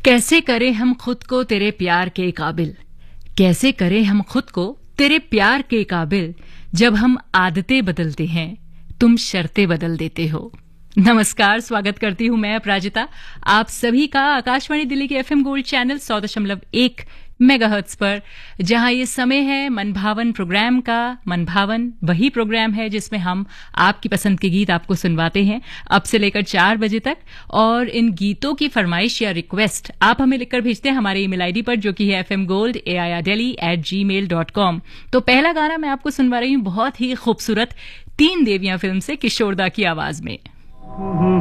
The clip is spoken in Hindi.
कैसे करें हम खुद को तेरे प्यार के काबिल, कैसे करें हम खुद को तेरे प्यार के काबिल, जब हम आदतें बदलते हैं तुम शर्तें बदल देते हो। नमस्कार, स्वागत करती हूं मैं अपराजिता आप सभी का आकाशवाणी दिल्ली के एफएम गोल्ड चैनल 100.1 मेगाहर्ट्ज पर, जहां ये समय है मनभावन प्रोग्राम का। मनभावन वही प्रोग्राम है जिसमें हम आपकी पसंद के गीत आपको सुनवाते हैं अब से लेकर 4 बजे तक, और इन गीतों की फरमाइश या रिक्वेस्ट आप हमें लिखकर भेजते हैं हमारे ईमेल आईडी पर, जो कि है fmgold@gmail.com। तो पहला गाना मैं आपको सुनवा रही हूं बहुत ही खूबसूरत 3 देवियां फिल्म से किशोरदा की आवाज में।